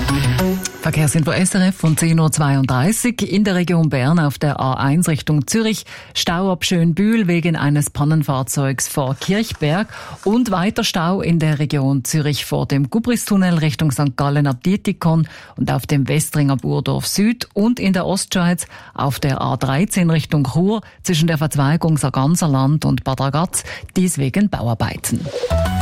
Verkehrsinfo SRF von 10.32 Uhr. In der Region Bern auf der A1 Richtung Zürich Stau ab Schönbühl wegen eines Pannenfahrzeugs vor Kirchberg und weiter Stau in der Region Zürich vor dem Gubristunnel Richtung St. Gallen ab Dietikon und auf dem Westring ab Urdorf Süd und in der Ostschweiz auf der A13 Richtung Chur zwischen der Verzweigung Sarganserland und Bad Ragaz, dies wegen Bauarbeiten.